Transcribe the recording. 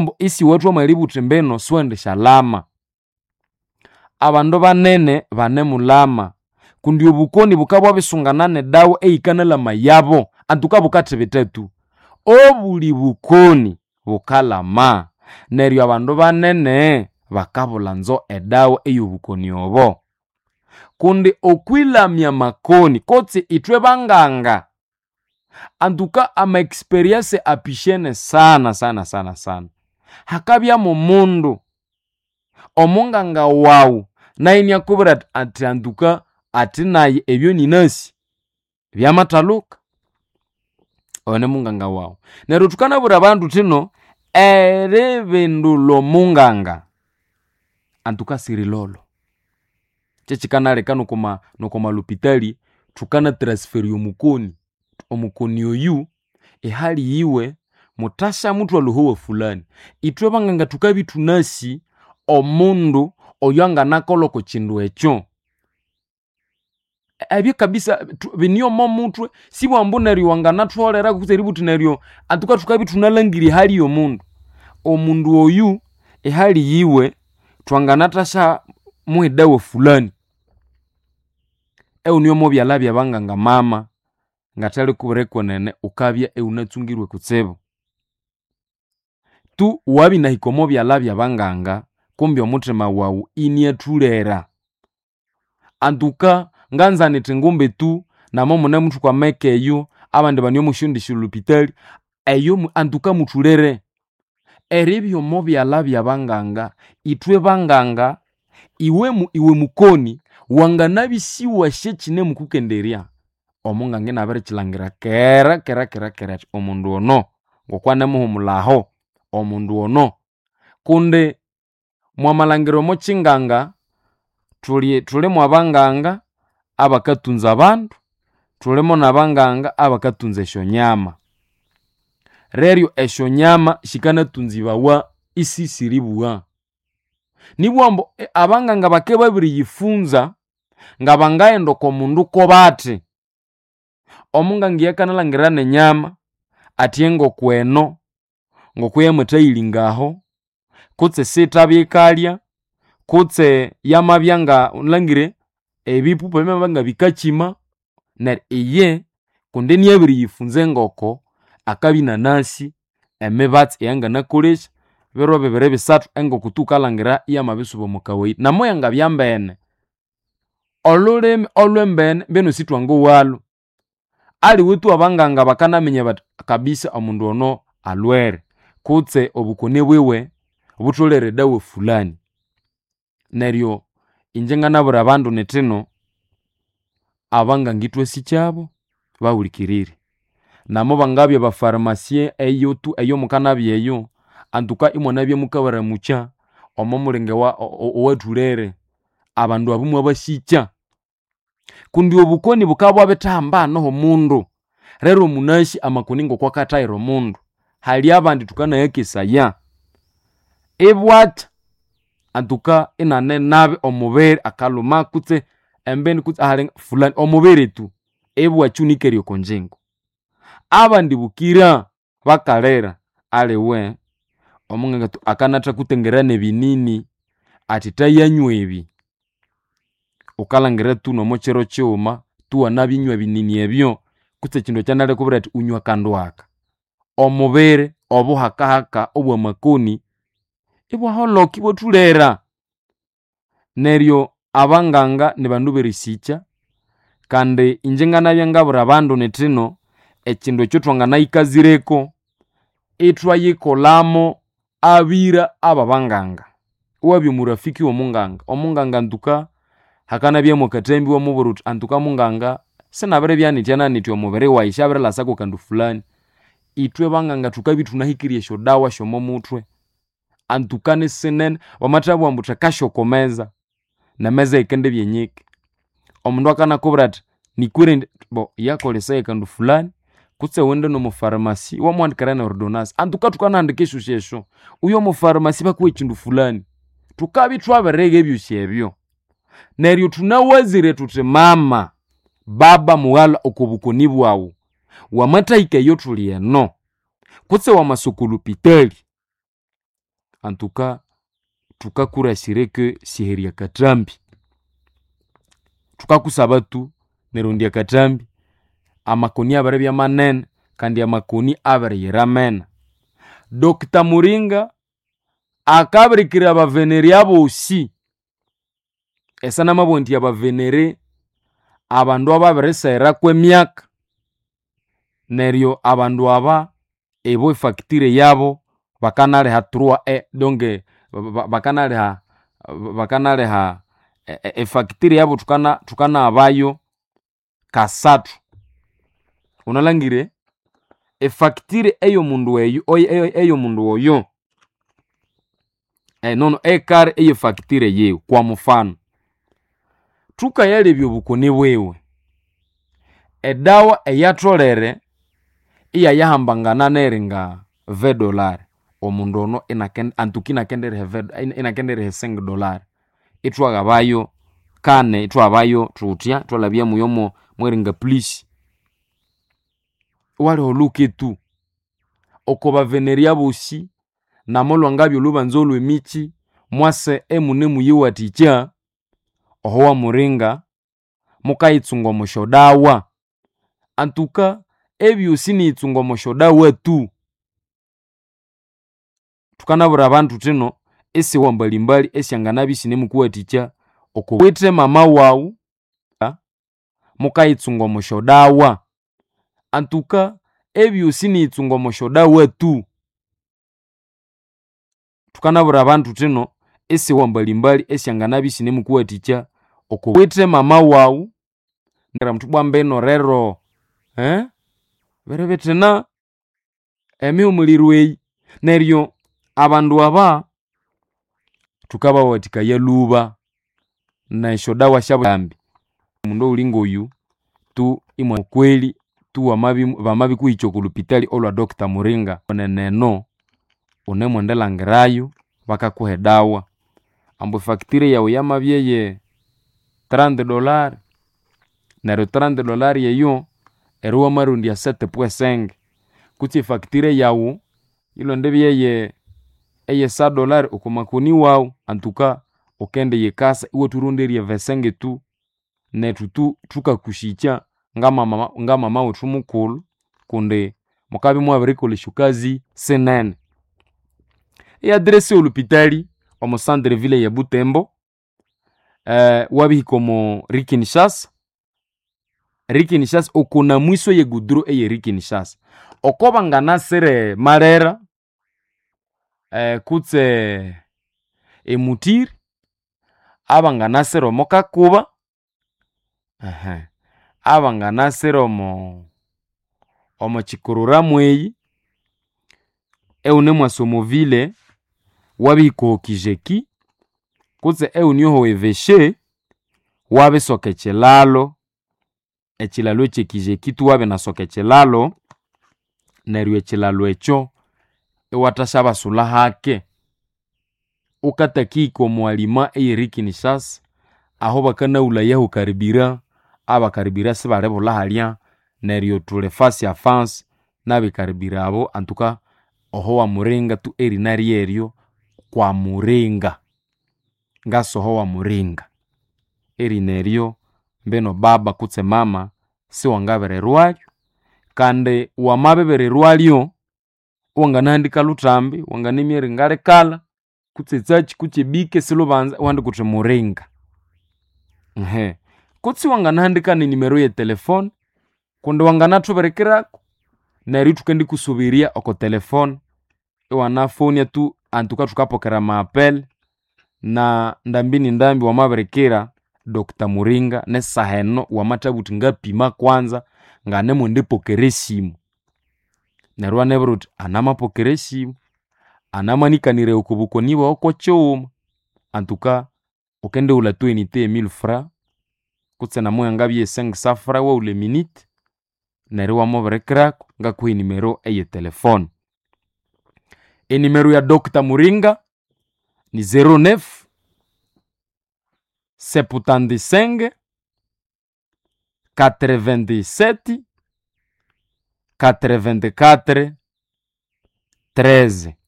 isi watu wa malibu tembeno swende shalama. Abandu banene bane mulama. Kundi obukoni bukabwa bisunganane dawo eikanala mayabo. Antuka bukate bitatu. Obuli bukoni bukalama. Neryo abandu banene bakabula nzo edawo eyobukoni obo. Kundi okwilamya makoni kotse itwe banganga. Antuka ama experience apishene sana. Hakabya mu mundu omunganga wawu naini yakubira ati antuka ati nayi ebyo ninasi byamataluka one munganga wawu. Neryo tukanabura bandu tino erebendulo munganga antuka sirilolo chechikanaleka nokoma lupitali tukana transferi omukoni oyu ehali iwe mutasha mutu aluhuwa fulani. Itwe banganga tukabitunasi omundu oyanga nakoloko chindu echo. Ebyo kabisa binyo mutwe sibwambu neryo wanga natwolera kuzeributi neryo antuka tukabitunalangiri hali yomundu. Omundu oyu ehali iwe twanga natasha muedawe fulani. Niyo mobyalabya banganga mama ngatali kubereko nene ukabya eunatsungirwe kutsebo. Tu wabi na hikomo byalabya banganga kumbi omutima wawu iniatulera. Antuka nganza nitengumbe tu na mune mtu kwa meke eyo abandi banyo mushundisha lupitali eyo antuka mutulere. Eribyo mo byalabya banganga itwe banganga iwe mukoni wanga nabisiwa shechine mukukenderia. Omungange nabere chilangira kera omundu ono ngokwane muhumulaho omundu ono. Kunde mwamalangiro mo chinganga tulemo abanganga abakatunza abantu, tulemo nabanganga abakatunza eshonyama. Reryo eshonyama shikana tunzibawa isi siribuwa. Nibwambo abanganga bake babiri yifunza nga bangaendo ko mundu ko bate. Omungangi yakanalangirana nenyama atiengo kweno ngokuye mutayilingaho kutse sitabikalya kutse yamabyanga unlangire ebipupa bimabanga bikachima na iye kundeni yabiri yifunze ngoko akabina nasi emebatsi yanga nakolesha bero bebere bisatu engo kutukalangira yamabisubo mukawayi namo yanga byambene oluleme olwembene beno sitwango walo ali wetu abanganga bakanamenya bat kabisa omundu ono alwere kutse obukone bwewe butolere dawe fulani. Neryo injenga nabura abandu netino abanganga itwe sikyabo bawulikirire. Namo bangabye ba pharmacie eyo tu eyo mukanabye eyo antuka imonabye mukabara mucha omomulenge wa owatulere abandu abumwe abashikya. Kundi obukoni bukabwa betamba noho mundu. Rero munashi amakuningo kwa katairo mundu. Hali abandi tukana yakisaya. Ebwat antuka inane nabe omubere akaluma kutse embeni kutse ahali fulani omubere tu. Ebwa chunikeryo konjengo. Abandi bukira bakalera alewe omunganga akanata kutengerane binini atitayanywe ebi. Ukalangira tu no mochero choma tu anabinywa binini ebyo kutse chindo chanale kubira ati unywa kandwaka. Omubere obo haka obwa makoni ibwa holoki botulera. Neryo abanganga ne bandu berisicha kandi injengana byangabura abandu netino echindo chotwanga naikazireko etwayikolamo abira ababanganga. Wabyo murafiki omunganga ntuka hakana bya mukatembi wa muburutu antuka munganga senabere byanityana nityo mubere waishabere lasako kandu fulani. Itwe banganga tukabitunahikiriye sho dawa sho momutwe antukane senen wamatabu ambuta kasho komeza na meza ikende byenyike. Omundu akana kubrat nikwire bo yakolesa kandu fulani kutse wende no mu pharmacy wamwandikira na ordonance antuka tukanandikisho shesho uyo mu pharmacy bakuwe chindu fulani tukabitwaberege ebyushebyo. Neryo tunawazire tuti mama baba muwala okubukoni bwawu wamataike yotuli eno kutse wamasukulu piteli en tout cas tukakurasire ke siheri ya Katrambi tukakusaba tu nerundi ya Katrambi amakoni abare bya manene kandi amakoni abare yiramena. Dr. Muringa akabrikira abaveneri abosi esana mabondi abaveneri abandu ababirisera kw'emyaka neryo abandu aba ebo facture yabo bakanaleha 3 donge bakanaleha facture yabo tukana abayo kasatu. Unalangire facture eyo mundu oyo nono ekare eyo facture yeyo kwa mfano tukayalebya obukoni bwewe edawa eyatolere iya yahambangana neringa $20 omundu ono antukina kendere $5 itwagabayo kane itwabayo tutya twalabya muyomo mweringa please wale oluke tu okoba veneria bosi namolwa ngabyo lubanzolo emichi mwase emune muyiwaticha ohowa Muringa mukayitsungo mushodawa antuka ebyosi ni itsungo mushodawa tu tukanabura abantu tino esi wambalimbali esyangana bisine mukuwaticha okowete mama wawu mukayitsungo mushodawa antuka ebyosi ni itsungo mushodawa tu tukanabura abantu tino esi wambalimbali esyangana bisine mukuwaticha okowete mama wawu ndera mtubwa mbeno rero berebetena emihumulirweyi neryo abandu aba tukabawatika yaluba na shodawa shabulambi mundu ulingoyu tu imwe kweli tu bamabi kuicho kulupitali olwa Dr. Muringa oneneno unemwendelangirayo bakakuhedawa ambu facture yawe yamabyeye $30 neryo $30 yeyo eruwa marundi ya 7.5 kuti facture yawo ilo ndebyeye eye $100 okumakoni wawu antuka okende yekasa iwe turunderie vesenge tu netu tukakushicha nga mama wetu mukulu kunde mukabi mwabirikolesha kazi senene. Adresse olupitali omu centre ville ya Butembo wabihikomo Rikinshasa okuna mwiso ye gudro eye Rikinshasa okoba nganasere marera kutse emutiri abanganasere omokakuba abanganasere omo chikurura mweyi eune mwasomovile wabihiko kijeki kutse eunyoho eveshe wabe sokechelalo echilalo chekijeki tu wabe na sokechelalo neryo echilalo echo ewatashaba sula hake ukatakiko mwalima eyerikinishas aho bakana ulayaho karibira abakaribira sibarebola halya neryo tule face à face nabikaribira abo antuka oho wa Muringa tu erinari eryo kwa Muringa ngaso wa Muringa erineryo mbeno baba kutse mama si wangabererwayo kande wamabebererwalyo wanganandika lutambi wanganimyeri ngale kala kutse tsachi kutse bike silubanza wandi kutse Muringa kutse wanganandika ni nimero ya telefone kunde wanganatuberekerako neri tukendi kusubiria oko telefone wana phone ya tu antuka tukapokera maapel na ndambi wamaberekera Dr. Muringa nesaheno wamatabuti ngapima kwanza ngane mwendepokere simu nerwa nebrut anamapokere simu anamanikanire ukubukoniwa oko choma antuka ukende ula 20,000 francs kutse na moya ngabye 500 francs wa ule minute nerwa moberekerako ngakuhi nimero eye telefone. Nimero ya Dr. Muringa ni 09 75 87 84 13